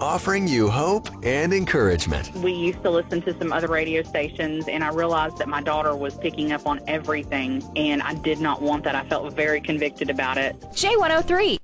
offering you hope and encouragement. We used to listen to some other radio stations, and I realized that my daughter was picking up on everything, and I did not want that. I felt very convicted about it. J103.